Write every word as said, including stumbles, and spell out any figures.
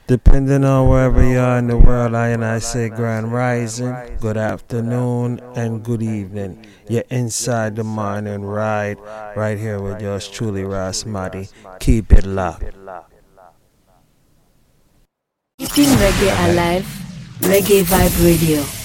Depending on wherever you are in the world, I and I say grand rising, good afternoon, and good evening. You're inside the morning ride, right here with yours truly, Ras Madi. Keep it locked. Keeping reggae alive, Reggae Vibe Radio.